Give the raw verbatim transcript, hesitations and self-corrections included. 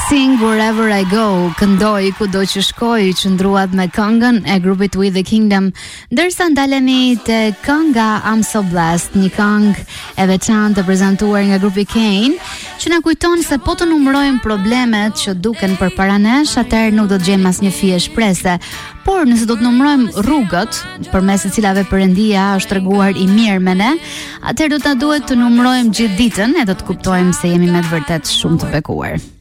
Sing Wherever I Go, këndoj kudo që shkoj, qëndruat me këngën e grupit We The Kingdom, ndërsa ndalemi te kënga I'm So Blessed, një këngë e veçantë të prezantuar nga grupi Kane, që na kujton se po të numërojmë problemet që duken përpara nesh, atëherë nuk do të gjejmë asnjë fije shprese. Por nëse do të numërojmë rrugët përmes të cilave Perëndia është treguar i mirë me ne, atëherë do ta duhet të numërojmë gjithë ditën e do të kuptojmë se jemi me të vërtetë shumë të bekuar.